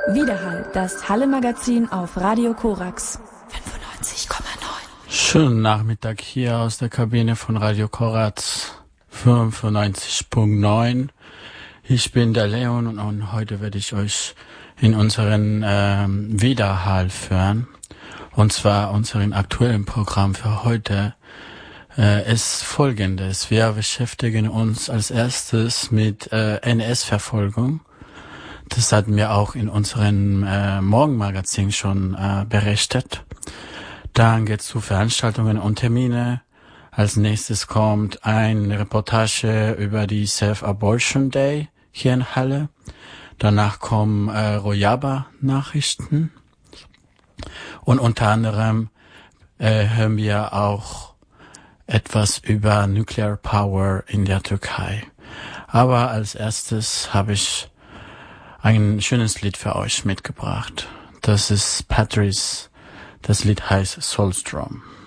Widerhall, das Halle-Magazin auf Radio Korax 95,9. Schönen Nachmittag hier aus der Kabine von Radio Korax 95,9. Ich bin der Leon und heute werde ich euch in unseren Widerhall führen. Und zwar unseren aktuellen Programm für heute ist folgendes. Wir beschäftigen uns als erstes mit NS-Verfolgung. Das hatten wir auch in unserem Morgenmagazin schon berichtet. Dann geht's zu Veranstaltungen und Termine. Als nächstes kommt eine Reportage über die Self-Abortion Day hier in Halle. Danach kommen Rojava-Nachrichten. Und unter anderem hören wir auch etwas über Nuclear Power in der Türkei. Aber als erstes habe ich ein schönes Lied für euch mitgebracht. Das ist Patrice. Das Lied heißt Soulstrom.